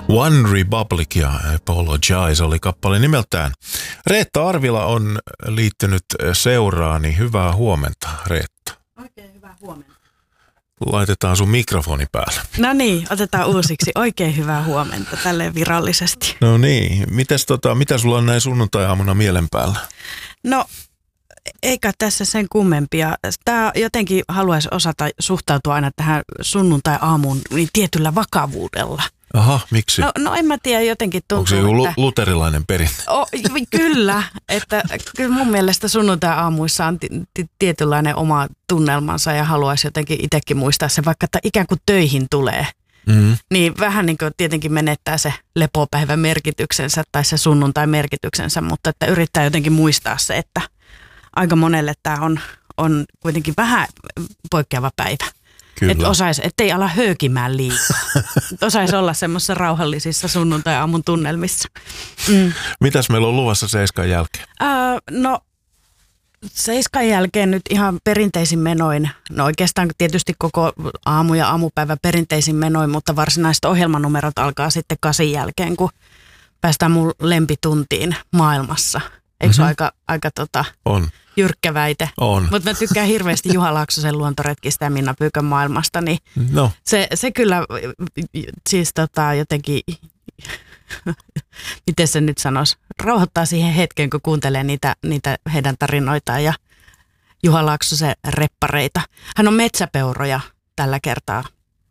One Republic ja Apologize oli kappale nimeltään. Reetta Arvila on liittynyt seuraani. Hyvää huomenta, Reetta. Oikein hyvää huomenta. Laitetaan sun mikrofoni päälle. No niin, otetaan uusiksi. Oikein hyvää huomenta, tälleen virallisesti. No niin, mitä sulla on näin sunnuntai-aamuna mielen päällä? No, eikä tässä sen kummempia. Tämä jotenkin haluaisi osata suhtautua aina tähän sunnuntai-aamuun niin tietyllä vakavuudella. Aha, miksi? No en mä tiedä, jotenkin tuntuu, onko se joku luterilainen perinne? Kyllä, että kyllä mun mielestä sunnuntai-aamuissa on tietynlainen oma tunnelmansa ja haluaisi jotenkin itsekin muistaa se, vaikka että ikään kuin töihin tulee. Mm-hmm. Niin vähän niin kuin tietenkin menettää se lepopäivän merkityksensä tai se sunnuntai-merkityksensä, mutta että yrittää jotenkin muistaa se, että aika monelle tämä on kuitenkin vähän poikkeava päivä. Että osaisi, ettei ala höökimään liikaa. Osaisi olla semmoisissa rauhallisissa sunnuntai-aamun tunnelmissa. Mm. Mitäs meillä on luvassa seiskan jälkeen? No seiskan jälkeen nyt ihan perinteisin menoin. No oikeastaan tietysti koko aamu ja aamupäivä perinteisin menoin, mutta varsinaiset ohjelmanumerot alkaa sitten 8 jälkeen, kun päästään mun lempituntiin maailmassa. Eikö se ole aika on. Jyrkkä väite? On. Mutta mä tykkään hirveästi Juha Laaksosen luontoretkistä ja Minna Pyykön maailmasta, niin no. se kyllä siis jotenkin, miten se nyt sanoisi, rauhoittaa siihen hetkeen, kun kuuntelee niitä heidän tarinoitaan ja Juha Laaksosen reppareita. Hän on metsäpeuroja tällä kertaa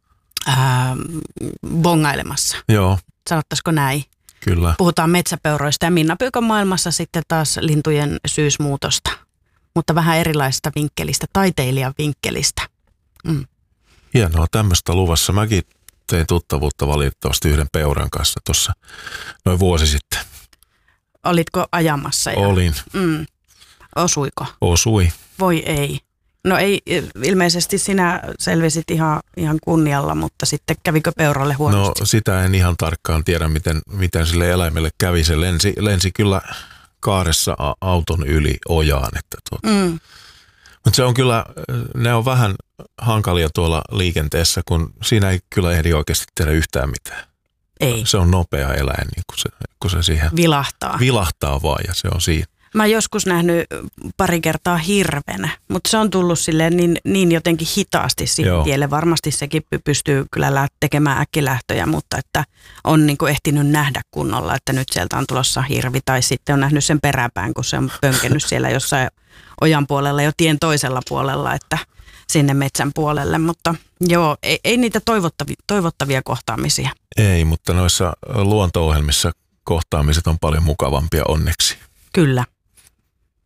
bongailemassa. Joo. Sanottaisiko näin? Kyllä. Puhutaan metsäpeuroista ja Minna Pyykön maailmassa sitten taas lintujen syysmuutosta, mutta vähän erilaisesta vinkkelistä, taiteilijan vinkkelistä. Mm. Hienoa, tämmöistä luvassa. Mäkin tein tuttavuutta valitettavasti yhden peuran kanssa tuossa noin vuosi sitten. Olitko ajamassa? Olin. Osuiko? Osui. Voi ei. No ei, ilmeisesti sinä selvisit ihan kunnialla, mutta sitten kävikö peuralle huonosti? No sitä en ihan tarkkaan tiedä, miten sille eläimelle kävi. Se lensi kyllä kaaressa auton yli ojaan. Mutta se on kyllä, ne on vähän hankalia tuolla liikenteessä, kun siinä ei kyllä ehdi oikeasti tehdä yhtään mitään. Ei. Se on nopea eläin, niin kun se siihen vilahtaa vaan ja se on siinä. Mä oon joskus nähnyt pari kertaa hirven, mutta se on tullut silleen niin jotenkin hitaasti siihen tielle. Varmasti sekin pystyy kyllä tekemään äkkilähtöjä, mutta että on niin kuin ehtinyt nähdä kunnolla, että nyt sieltä on tulossa hirvi. Tai sitten on nähnyt sen peräpään, kun se on pönkennyt siellä jossain ojan puolella, jo tien toisella puolella, että sinne metsän puolelle. Mutta joo, ei niitä toivottavia kohtaamisia. Ei, mutta noissa luonto-ohjelmissa kohtaamiset on paljon mukavampia onneksi. Kyllä.